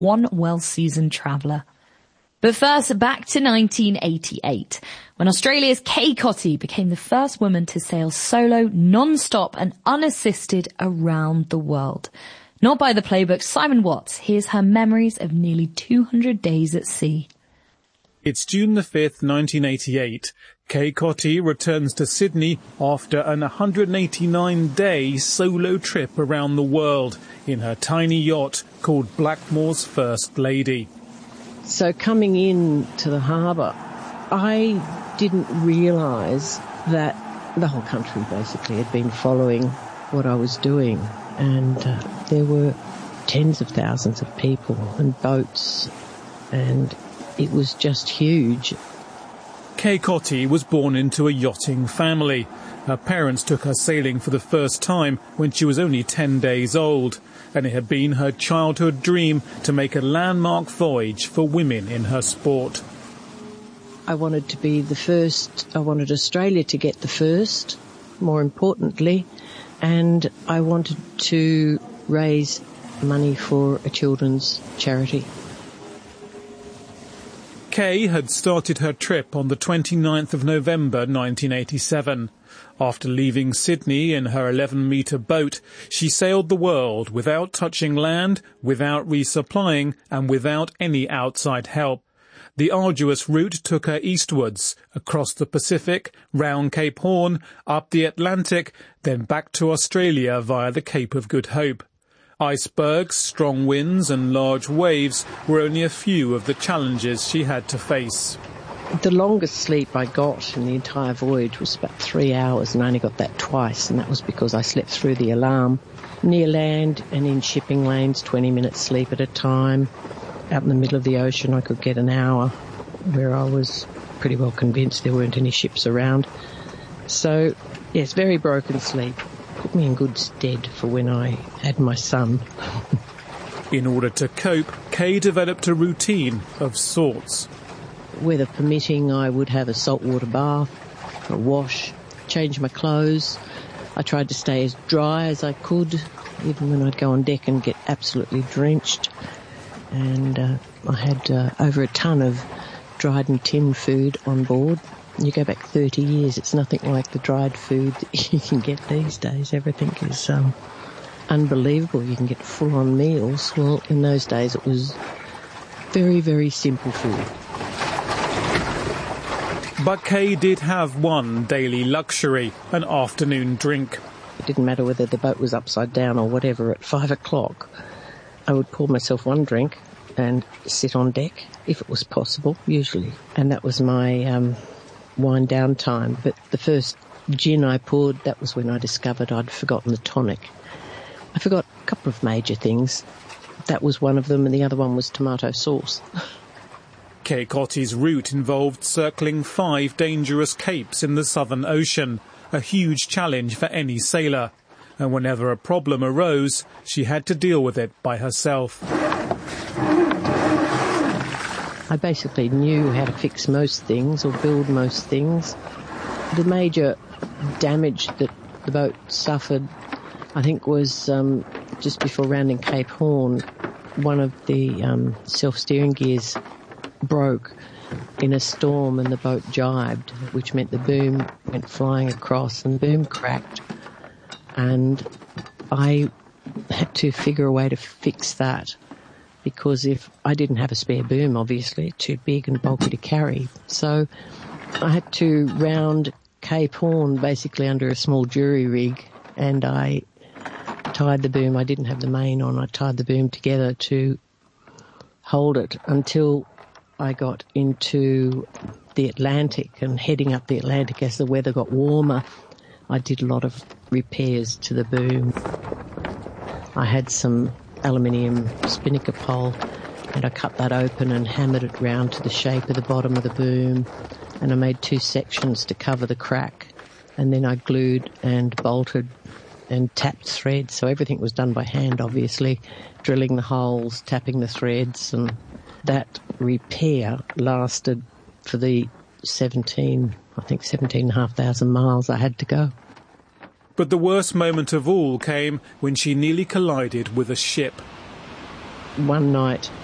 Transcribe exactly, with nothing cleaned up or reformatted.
one well-seasoned traveller. But first, back to nineteen eighty-eight, when Australia's Kay Cottee became the first woman to sail solo, non-stop and unassisted around the world. Not by the playbook, Simon Watts. Here's her memories of nearly two hundred days at sea. It's June the fifth, nineteen eighty-eight. Kay Cottee returns to Sydney after an one hundred eighty-nine day solo trip around the world in her tiny yacht called Blackmore's First Lady. So coming in to the harbour, I didn't realise that the whole country basically had been following what I was doing, and uh, there were tens of thousands of people and boats, and it was just huge. Kay Cottee was born into a yachting family. Her parents took her sailing for the first time when she was only ten days old, and it had been her childhood dream to make a landmark voyage for women in her sport. I wanted to be the first. I wanted Australia to get the first, more importantly, and I wanted to raise money for a children's charity. Kay had started her trip on the twenty-ninth of November nineteen eighty-seven. After leaving Sydney in her eleven metre boat, she sailed the world without touching land, without resupplying, and without any outside help. The arduous route took her eastwards, across the Pacific, round Cape Horn, up the Atlantic, then back to Australia via the Cape of Good Hope. Icebergs, strong winds and large waves were only a few of the challenges she had to face. The longest sleep I got in the entire voyage was about three hours, and I only got that twice, and that was because I slept through the alarm. Near land and in shipping lanes, twenty minutes sleep at a time. Out in the middle of the ocean, I could get an hour, where I was pretty well convinced there weren't any ships around. So, yes, very broken sleep. Put me in good stead for when I had my son. In order to cope, Kay developed a routine of sorts. Weather permitting, I would have a saltwater bath, a wash, change my clothes. I tried to stay as dry as I could, even when I'd go on deck and get absolutely drenched. And uh, I had uh, over a tonne of dried and tinned food on board. You go back thirty years, it's nothing like the dried food that you can get these days. Everything is um, unbelievable. You can get full-on meals. Well, in those days it was very, very simple food. But Kay did have one daily luxury, an afternoon drink. It didn't matter whether the boat was upside down or whatever. At five o'clock, I would pour myself one drink and sit on deck, if it was possible, usually. And that was my um, wind-down time. But the first gin I poured, that was when I discovered I'd forgotten the tonic. I forgot a couple of major things. That was one of them, and the other one was tomato sauce. Kay Cottee's route involved circling five dangerous capes in the Southern Ocean, a huge challenge for any sailor. And whenever a problem arose, she had to deal with it by herself. I basically knew how to fix most things or build most things. The major damage that the boat suffered, I think, was um, just before rounding Cape Horn. One of the um, self-steering gears broke in a storm and the boat jibed, which meant the boom went flying across and the boom cracked. And I had to figure a way to fix that, because if I didn't have a spare boom, obviously, too big and bulky to carry. So I had to round Cape Horn basically under a small jury rig, and I tied the boom. I didn't have the main on. I tied the boom together to hold it until I got into the Atlantic, and heading up the Atlantic as the weather got warmer, I did a lot of repairs to the boom. I had some aluminium spinnaker pole, and I cut that open and hammered it round to the shape of the bottom of the boom, and I made two sections to cover the crack, and then I glued and bolted and tapped threads. So everything was done by hand, obviously, drilling the holes, tapping the threads, and that repair lasted for the seventeen, I think seventeen and a half thousand miles I had to go. But the worst moment of all came when she nearly collided with a ship. One night